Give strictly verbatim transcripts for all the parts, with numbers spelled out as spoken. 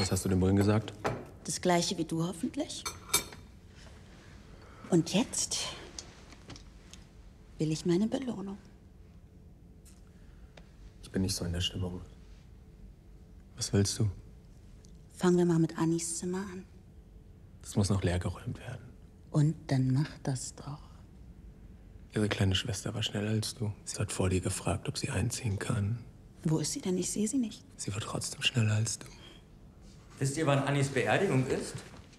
Was hast du dem Bullen gesagt? Das Gleiche wie du hoffentlich. Und jetzt will ich meine Belohnung. Ich bin nicht so in der Stimmung. Was willst du? Fangen wir mal mit Annis Zimmer an. Das muss noch leer geräumt werden. Und dann mach das doch. Ihre kleine Schwester war schneller als du. Sie hat vor dir gefragt, ob sie einziehen kann. Wo ist sie denn? Ich sehe sie nicht. Sie war trotzdem schneller als du. Wisst ihr, wann Annis Beerdigung ist?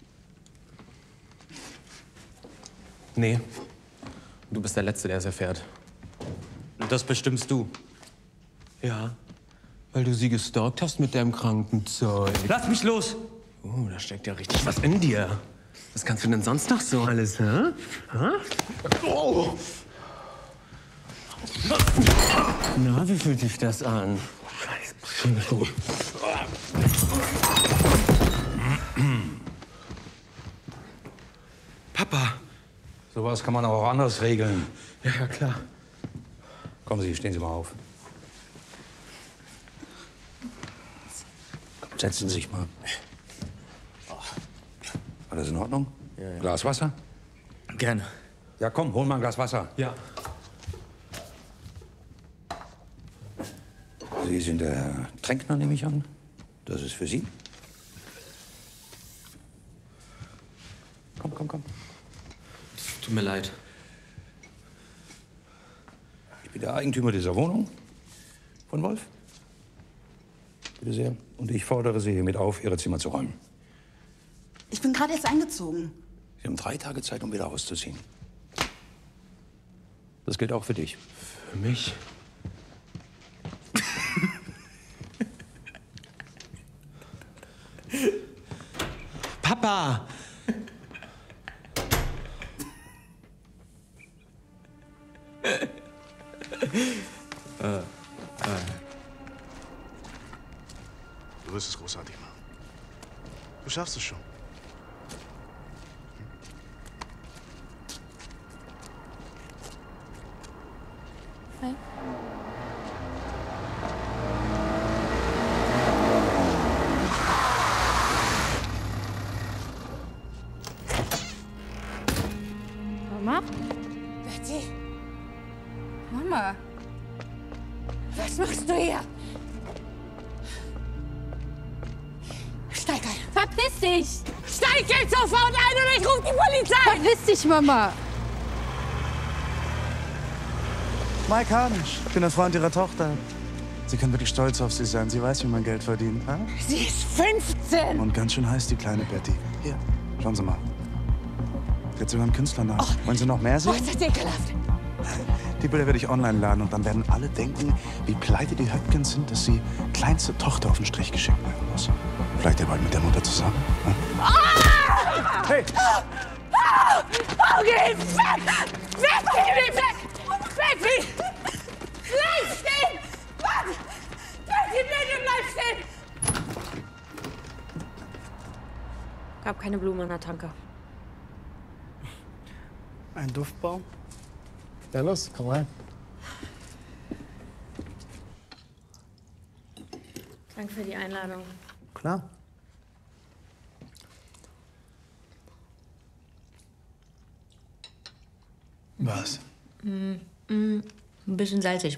Nee. Du bist der Letzte, der es erfährt. Und das bestimmst du. Ja. Weil du sie gestalkt hast mit deinem kranken Zeug. Lass mich los! Oh, da steckt ja richtig was in dir. Was kannst du denn sonst noch so alles, hä? Hä? Oh. Na, wie fühlt sich das an? Scheiße. Papa. Sowas kann man auch anders regeln. Ja, ja, klar. Kommen Sie, stehen Sie mal auf. Setzen Sie sich mal. Alles in Ordnung? Ja, ja. Glas Wasser? Gerne. Ja, komm, hol mal ein Glas Wasser. Ja. Sie sind der Herr Tränkner, nehme ich an. Das ist für Sie. Komm, komm, komm. Tut mir leid. Ich bin der Eigentümer dieser Wohnung von Wolf. Bitte sehr. Und ich fordere Sie hiermit auf, Ihre Zimmer zu räumen. Ich bin gerade erst eingezogen. Sie haben drei Tage Zeit, um wieder auszuziehen. Das gilt auch für dich. Für mich? Papa! äh, äh. Du wirst es großartig machen. Du schaffst es schon. Hi. Mama? Betty? Mama? Was machst du hier? Steig ein. Verpiss dich! Steig jetzt sofort ein oder ich ruf die Polizei! Verpiss dich, Mama! Mike Harnisch. Ich bin der Freund Ihrer Tochter. Sie können wirklich stolz auf sie sein. Sie weiß, wie man Geld verdient. Ha? Sie ist fünfzehn! Und ganz schön heiß, die kleine Betty. Hier, schauen Sie mal. Sie hat sogar einen Künstlernamen. Oh. Wollen Sie noch mehr Oh, sehen? ist das ekelhaft! Die Bilder werde ich online laden und dann werden alle denken, wie pleite die Höpkens sind, dass sie kleinste Tochter auf den Strich geschickt werden muss. Vielleicht ja bald mit der Mutter zusammen. Ne? Ah! Hey! Ah! Oh, geh weg! Weg! Geh weg! Betty! Bleib stehen! Was? Betty, bitte bleib stehen! Gab keine Blumen in der Tanke. Ein Duftbaum? Ja, los, komm rein. Danke für die Einladung. Klar. Was? Mm, mm, ein bisschen salzig.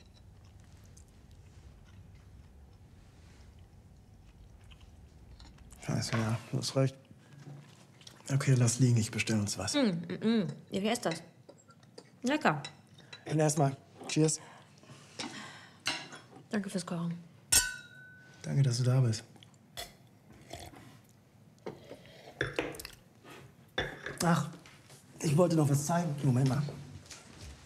Scheiße, ja, du hast recht. Okay, lass liegen, ich bestelle uns was. Mm, mm, mm. Ja, wie ist das? Lecker. Und erstmal, cheers. Danke fürs Kochen. Danke, dass du da bist. Ach, ich wollte noch was zeigen. Moment mal.